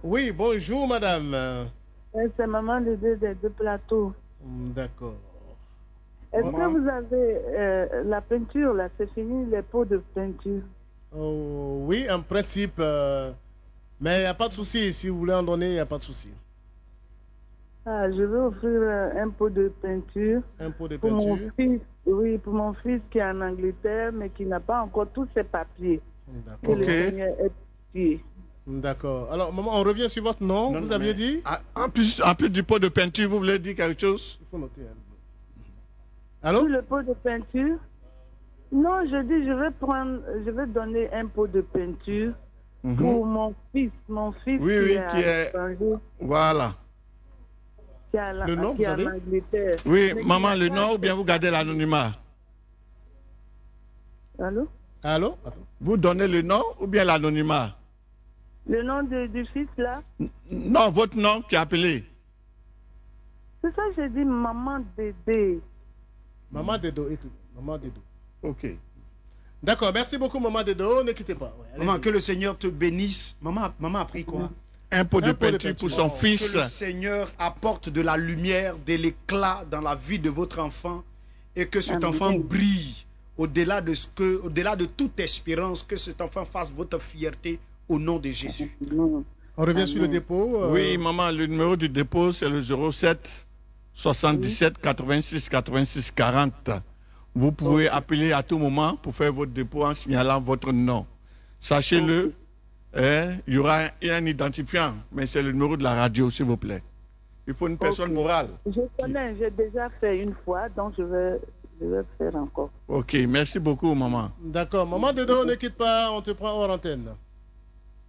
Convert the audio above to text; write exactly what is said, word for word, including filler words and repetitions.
Oui, bonjour madame. C'est maman de deux des deux plateaux. D'accord. Est-ce Maman? que vous avez euh, la peinture, là, c'est fini, les pots de peinture? Oh, oui, en principe, euh, mais il n'y a pas de souci. Si vous voulez en donner, il n'y a pas de souci. Ah, je veux offrir euh, un pot de peinture. Un pot de pour mon peinture. fils, oui, pour mon fils qui est en Angleterre, mais qui n'a pas encore tous ses papiers. Que D'accord. le Seigneur ait pitié. D'accord. Alors, maman, on revient sur votre nom. Non, vous non, aviez mais- dit Ah, en, plus, en plus du pot de peinture, vous voulez dire quelque chose? Il faut noter. hein. Allô? Sur le pot de peinture? Non, je dis, je vais prendre, je vais donner un pot de peinture Mhm. pour mon fils, mon fils Oui, qui oui, est à qui est- l'étranger, Voilà. qui est à la- Le nom, qui est vous en avez? Angleterre. Oui, Mais qui maman, n'a le pas nom ou bien ses vous gardez l'anonymat? Allô? Allô? Attends. Vous donnez le nom ou bien l'anonymat? Le nom de- du fils là? Non, votre nom qui est appelé. C'est ça que j'ai dit, maman Dédé. Maman Dedo. écoute, Maman Dedo. Ok. D'accord, merci beaucoup, maman Dedo. Ne quittez pas. Ouais, Maman, allez-y. que le Seigneur te bénisse. Maman, maman a pris quoi? Un pot de Un pot de peinture pour peinture. son Que fils. le Seigneur apporte de la lumière, de l'éclat dans la vie de votre enfant et que cet Amen. enfant brille au-delà de ce que, au-delà de toute espérance, que cet enfant fasse votre fierté au nom de Jésus. Non. On revient sur le Amen. dépôt. euh, Oui, maman, le numéro du dépôt, c'est le zéro sept soixante-dix-sept quatre-vingt-six quatre-vingt-six quarante. Vous pouvez appeler à tout moment pour faire votre dépôt en signalant votre nom. Sachez-le, hein, il y aura un, un identifiant, mais c'est le numéro de la radio, s'il vous plaît. Il faut une personne Ok. morale. Je connais, j'ai déjà fait une fois, donc je vais, je vais faire encore. Ok, merci beaucoup, maman. D'accord. Maman Dedo, ne quitte pas. On te prend hors antenne.